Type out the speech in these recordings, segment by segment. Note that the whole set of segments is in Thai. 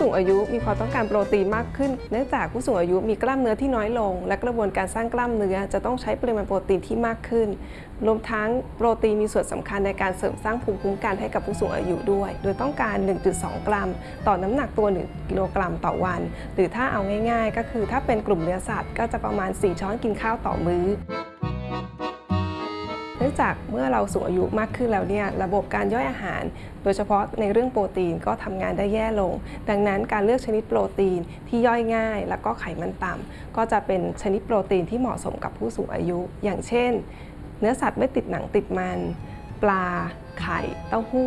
สูงอายุมีความต้องการโปรตีนมากขึ้นเนื่องจากผู้สูงอายุมีกล้ามเนื้อที่น้อยลงและกระบวนการสร้างกล้ามเนื้อจะต้องใช้ปริมาณโปรตีนที่มากขึ้นรวมทั้งโปรตีนมีส่วนสำคัญในการเสริมสร้างภูมิคุ้มกันให้กับผู้สูงอายุด้วยโดยต้องการ 1.2 กรัมต่อน้ำหนักตัว 1 กิโลกรัมต่อวันหรือถ้าเอาง่ายๆก็คือถ้าเป็นกลุ่มเนื้อสัตว์ก็จะประมาณ 4 ช้อนกินข้าวต่อมื้อเนื่องจากเมื่อเราสูงอายุมากขึ้นแล้วเนี่ยระบบการย่อยอาหารโดยเฉพาะในเรื่องโปรตีนก็ทำงานได้แย่ลงดังนั้นการเลือกชนิดโปรตีนที่ย่อยง่ายแล้วก็ไขมันต่ำก็จะเป็นชนิดโปรตีนที่เหมาะสมกับผู้สูงอายุอย่างเช่นเนื้อสัตว์ไม่ติดหนังติดมันปลาไข่เต้าหู้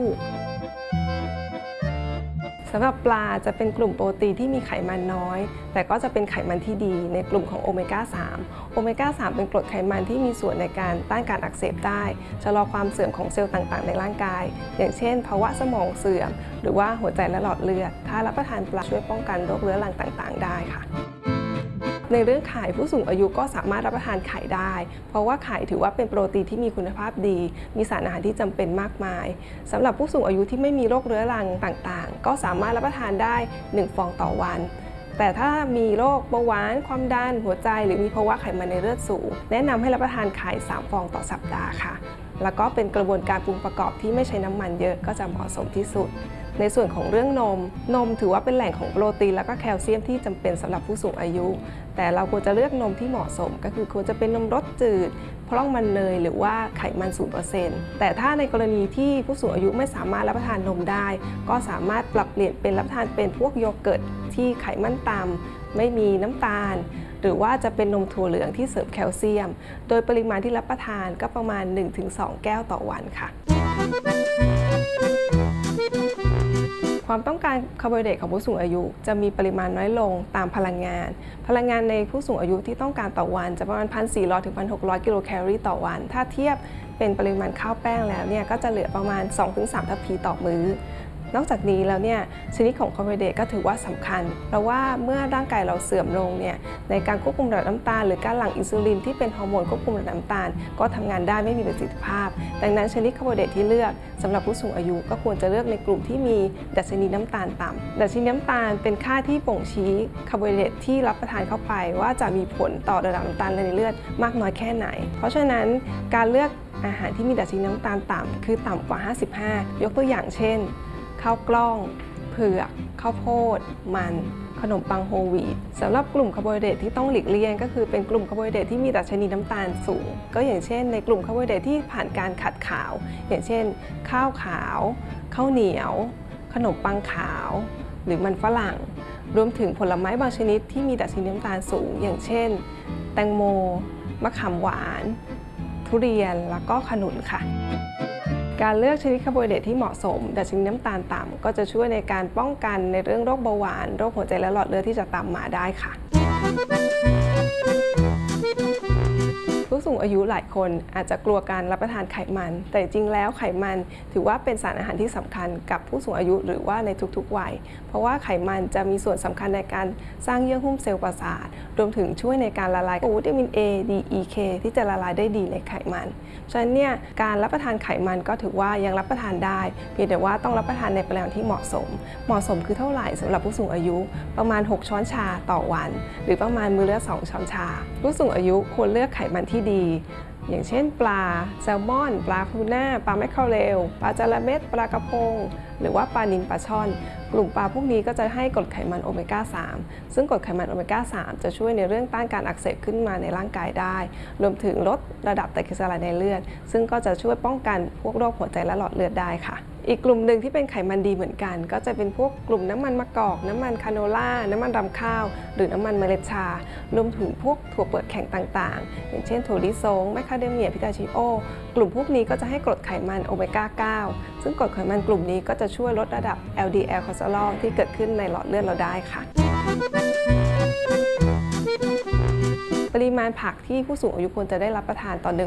สำหรับปลาจะเป็นกลุ่มโปรตีนที่มีไขมันน้อยแต่ก็จะเป็นไขมันที่ดีในกลุ่มของโอเมก้า 3 โอเมก้า 3 เป็นกรดไขมันที่มีส่วนในการต้านการอักเสบได้ชะลอความเสื่อมของเซลล์ต่างๆในร่างกายอย่างเช่นภาวะสมองเสื่อมหรือว่าหัวใจและหลอดเลือดถ้ารับประทานปลาช่วยป้องกันโรคเรื้อรังต่างๆได้ค่ะในเรื่องไข่ผู้สูงอายุก็สามารถรับประทานไข่ได้เพราะว่าไข่ถือว่าเป็นโปรตีนที่มีคุณภาพดีมีสารอาหารที่จำเป็นมากมายสำหรับผู้สูงอายุที่ไม่มีโรคเรื้อรังต่างๆก็สามารถรับประทานได้1 ฟองต่อวันแต่ถ้ามีโรคเบาหวานความดันหัวใจหรือมีภาวะไขมันในเลือดสูงแนะนำให้รับประทานไข่3 ฟองต่อสัปดาห์ค่ะแล้วก็เป็นกระบวนการปรุงประกอบที่ไม่ใช้น้ำมันเยอะก็จะเหมาะสมที่สุดในส่วนของเรื่องนมถือว่าเป็นแหล่งของโปรตีนและก็แคลเซียมที่จำเป็นสำหรับผู้สูงอายุแต่เราควรจะเลือกนมที่เหมาะสมก็คือควรจะเป็นนมรสจืดพร่องมันเนยหรือว่าไขมัน 0% แต่ถ้าในกรณีที่ผู้สูงอายุไม่สามารถรับประทานนมได้ก็สามารถปรับเปลี่ยนเป็นรับประทานเป็นพวกโยเกิร์ตที่ไขมันต่ำไม่มีน้ำตาลหรือว่าจะเป็นนมถั่วเหลืองที่เสริมแคลเซียมโดยปริมาณที่รับประทานก็ประมาณ 1-2 แก้วต่อวันค่ะความต้องการคาร์โบไฮเดรตของผู้สูงอายุจะมีปริมาณน้อยลงตามพลังงานในผู้สูงอายุที่ต้องการต่อวันจะประมาณ 1,400 ถึง 1,600 กิโลแคลอรี่ต่อวันถ้าเทียบเป็นปริมาณข้าวแป้งแล้วเนี่ยก็จะเหลือประมาณ 2-3 ทัพพีต่อมื้อนอกจากนี้แล้วเนี่ยชนิดของคาร์โบไฮเดรตก็ถือว่าสำคัญเพราะว่าเมื่อร่างกายเราเสื่อมลงเนี่ยในการควบคุมระดับน้ำตาลหรือการหลั่งอินซูลินที่เป็นฮอร์โมนควบคุมระดับน้ำตาลก็ทำงานได้ไม่มีประสิทธิภาพดังนั้นชนิดคาร์โบไฮเดรตที่เลือกสำหรับผู้สูงอายุก็ควรจะเลือกในกลุ่มที่มีดัชนีน้ำตาลต่ำดัชนีน้ำตาลเป็นค่าที่บ่งชี้คาร์โบไฮเดรตที่รับประทานเข้าไปว่าจะมีผลต่อระดับน้ำตาลในเลือดมากน้อยแค่ไหนเพราะฉะนั้นการเลือกอาหารที่มีดัชนีน้ำตาลต่ำคือต่ำกว่า 55 ยกตัวอย่างเช่นข้าวกล้องเผือกข้าวโพดมันขนมปังโฮลวีตสำหรับกลุ่มคาร์โบไฮเดรตที่ต้องหลีกเลี่ยงก็คือเป็นกลุ่มคาร์โบไฮเดรตที่มีดัชนีน้ำตาลสูงก็อย่างเช่นในกลุ่มคาร์โบไฮเดรตที่ผ่านการขัดขาวอย่างเช่นข้าวขาวข้าวเหนียวขนมปังขาวหรือมันฝรั่งรวมถึงผลไม้บางชนิดที่มีดัชนีน้ำตาลสูงอย่างเช่นแตงโมมะขามหวานทุเรียนแล้วก็ขนุนค่ะการเลือกชนิดคาร์โบไฮเดรตที่เหมาะสมดัชนีน้ำตาลต่ำก็จะช่วยในการป้องกันในเรื่องโรคเบาหวานโรคหัวใจและหลอดเลือดที่จะตามมาได้ค่ะผู้สูงอายุหลายคนอาจจะกลัวการรับประทานไขมันแต่จริงแล้วไขมันถือว่าเป็นสารอาหารที่สำคัญกับผู้สูงอายุหรือว่าในทุกๆวัยเพราะว่าไขมันจะมีส่วนสำคัญในการสร้างเยื่อหุ้มเซลล์ประสาทรวมถึงช่วยในการละลายวิตามิน A D E K ที่จะละลายได้ดีในไขมันฉะนั้นเนี่ยการรับประทานไขมันก็ถือว่ายังรับประทานได้เพียงแต่ว่าต้องรับประทานในปริมาณที่เหมาะสมคือเท่าไหร่สำหรับผู้สูงอายุประมาณ6 ช้อนชาต่อวันหรือประมาณมื้อละ2 ช้อนชาผู้สูงอายุควรเลือกไขมันที่ดีอย่างเช่นปลาแซลมอนปลาทูน่าปลาแมคเคอเรลปลาจาระเม็ดปลากระพงหรือว่าปลานิลปลาช่อนกลุ่มปลาพวกนี้ก็จะให้กรดไขมันโอเมก้า 3ซึ่งกรดไขมันโอเมก้า 3จะช่วยในเรื่องต้านการอักเสบขึ้นมาในร่างกายได้รวมถึงลดระดับไตรกลีเซอไรด์ในเลือดซึ่งก็จะช่วยป้องกันพวกโรคหัวใจและหลอดเลือดได้ค่ะอีกกลุ่มหนึ่งที่เป็นไขมันดีเหมือนกันก็จะเป็นพวกกลุ่มน้ำมันมะกอกน้ำมันคาโนล่าน้ำมันรำข้าวหรือน้ำมันเมล็ดชารวมถึงพวกถั่วเปลือกแข็งต่างๆอย่างเช่นถั่วลิสงแมคคาเดเมียพิตาชิโอกลุ่มพวกนี้ก็จะให้กรดไขมันโอเมก้า 9ซึ่งกรดไขมันกลุ่มนี้ก็จะช่วยลดระดับ LDL คอเลสเตอรอลที่เกิดขึ้นในหลอดเลือดเราได้ค่ะปริมาณผักที่ผู้สูงอายุควรจะได้รับประทานต่อ